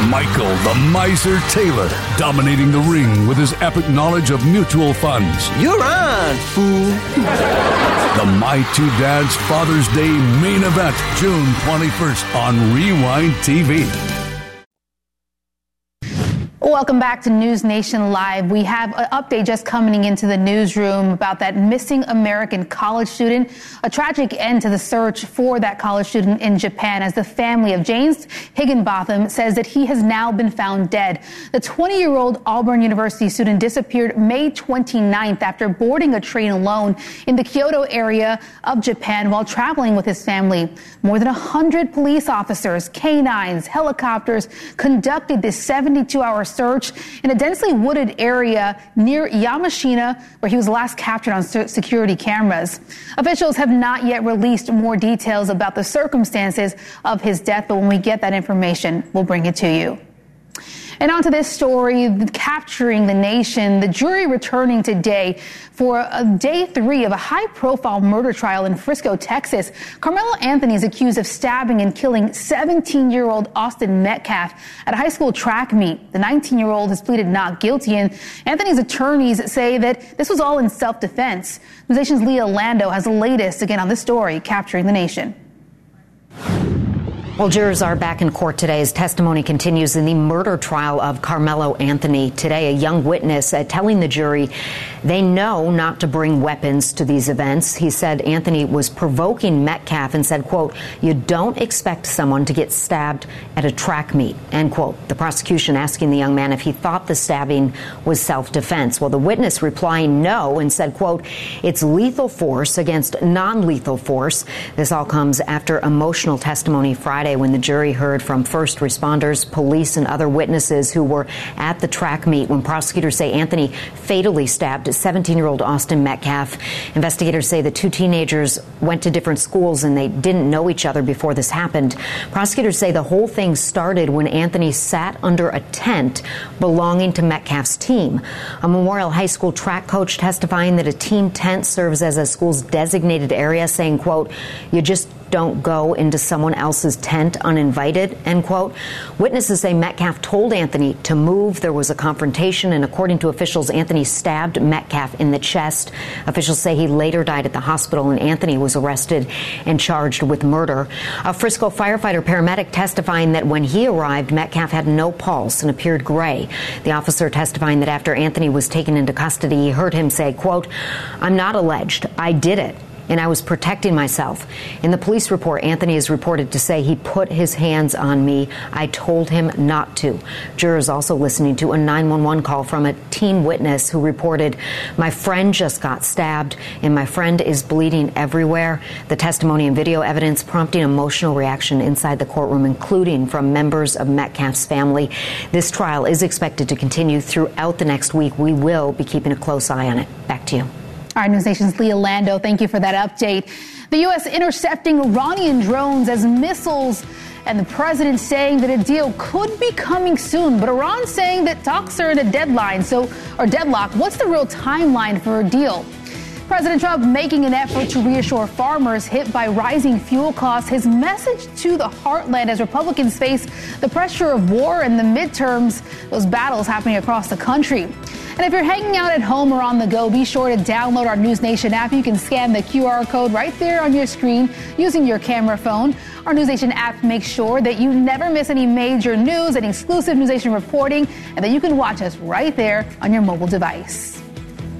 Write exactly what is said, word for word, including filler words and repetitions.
Michael the Miser Taylor, dominating the ring with his epic knowledge of mutual funds. You're on, fool. The My Two Dads Father's Day main event, June twenty-first on Rewind T V. Welcome back to News Nation Live. We have an update just coming into the newsroom about that missing American college student. A tragic end to the search for that college student in Japan, as the family of James Higginbotham says that he has now been found dead. The twenty-year-old Auburn University student disappeared May twenty-ninth after boarding a train alone in the Kyoto area of Japan while traveling with his family. More than one hundred police officers, canines, helicopters conducted this seventy-two hour search in a densely wooded area near Yamashina, where he was last captured on security cameras. Officials have not yet released more details about the circumstances of his death, but when we get that information, we'll bring it to you. And on to this story, capturing the nation. The jury returning today for a day three of a high-profile murder trial in Frisco, Texas. Carmelo Anthony is accused of stabbing and killing seventeen-year-old Austin Metcalf at a high school track meet. The nineteen-year-old has pleaded not guilty, and Anthony's attorneys say that this was all in self-defense. News Nation's Leah Lando has the latest again on this story, capturing the nation. Well, jurors are back in court today as testimony continues in the murder trial of Carmelo Anthony. Today, a young witness uh, telling the jury they know not to bring weapons to these events. He said Anthony was provoking Metcalf and said, quote, "You don't expect someone to get stabbed at a track meet," end quote. The prosecution asking the young man if he thought the stabbing was self-defense. Well, the witness replying no and said, quote, "It's lethal force against non-lethal force." This all comes after emotional testimony Friday when the jury heard from first responders, police, and other witnesses who were at the track meet when prosecutors say Anthony fatally stabbed seventeen-year-old Austin Metcalf. Investigators say the two teenagers went to different schools and they didn't know each other before this happened. Prosecutors say the whole thing started when Anthony sat under a tent belonging to Metcalf's team. A Memorial High School track coach testifying that a team tent serves as a school's designated area, saying, quote, "You just don't go into someone else's tent uninvited," end quote. Witnesses say Metcalf told Anthony to move. There was a confrontation, and according to officials, Anthony stabbed Metcalf in the chest. Officials say he later died at the hospital, and Anthony was arrested and charged with murder. A Frisco firefighter paramedic testifying that when he arrived, Metcalf had no pulse and appeared gray. The officer testifying that after Anthony was taken into custody, he heard him say, quote, "I'm not alleged. I did it, and I was protecting myself." In the police report, Anthony is reported to say he put his hands on me. I told him not to. Jurors also listening to a nine one one call from a teen witness who reported, "My friend just got stabbed and my friend is bleeding everywhere." The testimony and video evidence prompting emotional reaction inside the courtroom, including from members of Metcalf's family. This trial is expected to continue throughout the next week. We will be keeping a close eye on it. Back to you. All right, News Nation's Leah Lando, thank you for that update. The U S intercepting Iranian drones as missiles, and the president saying that a deal could be coming soon. But Iran saying that talks are at a deadline, so or deadlock. What's the real timeline for a deal? President Trump making an effort to reassure farmers hit by rising fuel costs. His message to the heartland as Republicans face the pressure of war and the midterms, those battles happening across the country. And if you're hanging out at home or on the go, be sure to download our News Nation app. You can scan the Q R code right there on your screen using your camera phone. Our News Nation app makes sure that you never miss any major news and exclusive News Nation reporting, and that you can watch us right there on your mobile device.